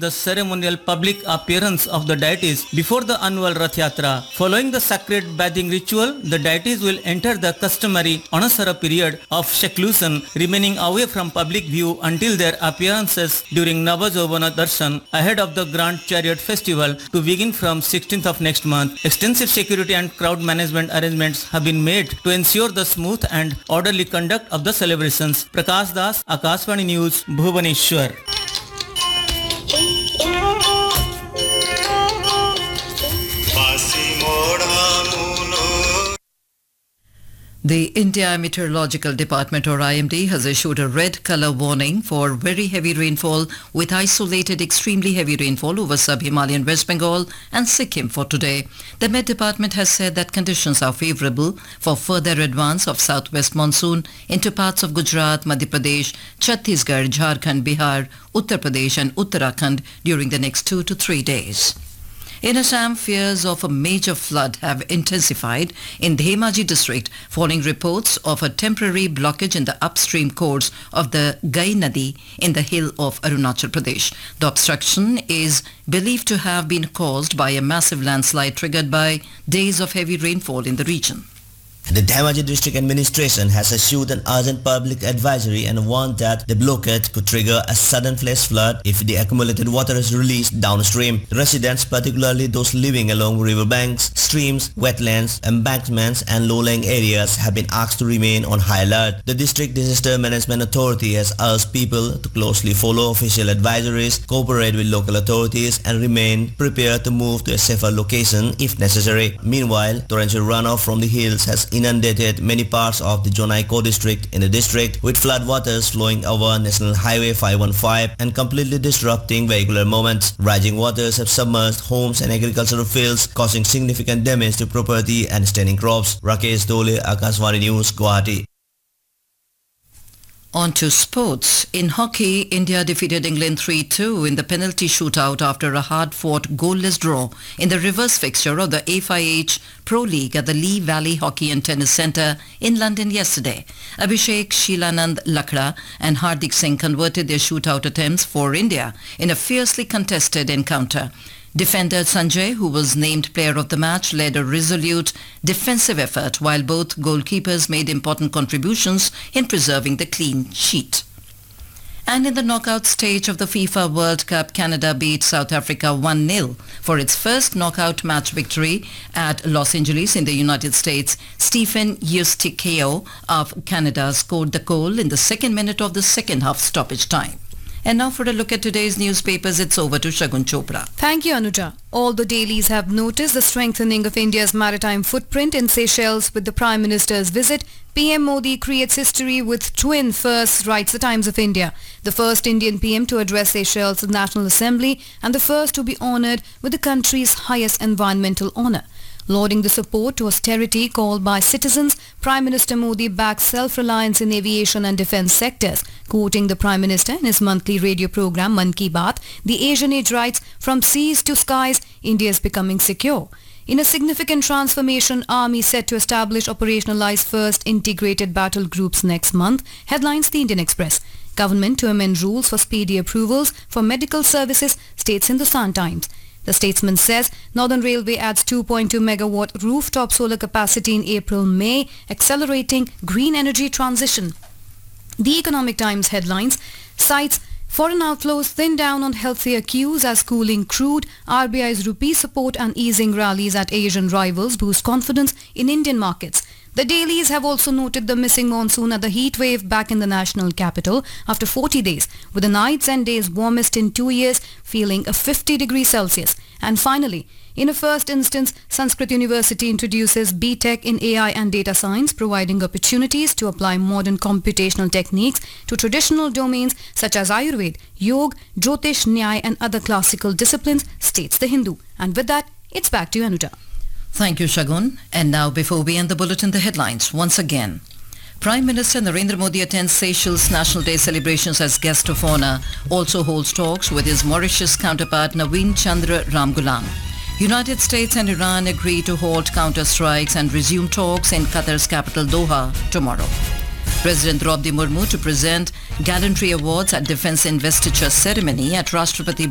the ceremonial public appearance of the deities before the annual Rath Yatra. Following the sacred bathing ritual, the deities will enter the customary Anasara period of seclusion, remaining away from public view until their appearances during Navajovana Darshan ahead of the Grand Chariot Festival to begin from 16th of next month. Extensive security and crowd management arrangements have been made to ensure the smooth and orderly conduct of the celebrations. Prakash Das, Akashvani News, Bhubaneswar. The India Meteorological Department or IMD has issued a red colour warning for very heavy rainfall with isolated extremely heavy rainfall over sub-Himalayan West Bengal and Sikkim for today. The Met Department has said that conditions are favourable for further advance of southwest monsoon into parts of Gujarat, Madhya Pradesh, Chhattisgarh, Jharkhand, Bihar, Uttar Pradesh and Uttarakhand during the next 2 to 3 days. In Assam, fears of a major flood have intensified in Dhemaji district following reports of a temporary blockage in the upstream course of the Gai Nadi in the hill of Arunachal Pradesh. The obstruction is believed to have been caused by a massive landslide triggered by days of heavy rainfall in the region. The Dhemaji District Administration has issued an urgent public advisory and warned that the blockade could trigger a sudden flash flood if the accumulated water is released downstream. Residents, particularly those living along riverbanks, streams, wetlands, embankments and low-lying areas have been asked to remain on high alert. The District Disaster Management Authority has urged people to closely follow official advisories, cooperate with local authorities and remain prepared to move to a safer location if necessary. Meanwhile, torrential runoff from the hills has inundated many parts of the Jonaiko district in the district, with floodwaters flowing over National Highway 515 and completely disrupting vehicular movements. Rising waters have submerged homes and agricultural fields, causing significant damage to property and standing crops. Rakesh Dole, Akashvani News, Guwahati. On to sports. In hockey, India defeated England 3-2 in the penalty shootout after a hard-fought goalless draw in the reverse fixture of the FIH Pro League at the Lee Valley Hockey and Tennis Centre in London yesterday. Abhishek Shilanand Lakra and Hardik Singh converted their shootout attempts for India in a fiercely contested encounter. Defender Sanjay, who was named player of the match, led a resolute defensive effort while both goalkeepers made important contributions in preserving the clean sheet. And in the knockout stage of the FIFA World Cup, Canada beat South Africa 1-0 for its first knockout match victory at Los Angeles in the United States. Stephen Eustikio of Canada scored the goal in the second minute of the second half stoppage time. And now for a look at today's newspapers, it's over to Shagun Chopra. Thank you, Anuja. All the dailies have noticed the strengthening of India's maritime footprint in Seychelles with the Prime Minister's visit. PM Modi creates history with twin firsts, writes the Times of India. The first Indian PM to address Seychelles' National Assembly and the first to be honoured with the country's highest environmental honour. Lauding the support to austerity called by citizens, Prime Minister Modi backs self-reliance in aviation and defence sectors. Quoting the Prime Minister in his monthly radio programme Mann Ki Baat, the Asian Age writes, "From seas to skies, India is becoming secure." In a significant transformation, Army set to establish operationalise first integrated battle groups next month, headlines the Indian Express. Government to amend rules for speedy approvals for medical services, states in the Sun Times. The statesman says Northern Railway adds 2.2 megawatt rooftop solar capacity in April-May, accelerating green energy transition. The Economic Times headlines cites foreign outflows thin down on healthier cues as cooling crude, RBI's rupee support and easing rallies at Asian rivals boost confidence in Indian markets. The dailies have also noted the missing monsoon at the heat wave back in the national capital after 40 days, with the nights and days warmest in 2 years, feeling a 50 degrees Celsius. And finally, in a first instance, Sanskrit University introduces BTech in AI and data science, providing opportunities to apply modern computational techniques to traditional domains such as Ayurveda, Yoga, Jyotish, Nyaya and other classical disciplines, states the Hindu. And with that, it's back to you, Anuja. Thank you, Shagun. And now, before we end the bulletin, the headlines once again. Prime Minister Narendra Modi attends Seychelles National Day celebrations as guest of honour, also holds talks with his Mauritius counterpart Naveen Chandra Ramgoolam. United States and Iran agree to halt counter-strikes and resume talks in Qatar's capital Doha tomorrow. President Draupadi Murmu to present gallantry awards at Defence Investiture ceremony at Rashtrapati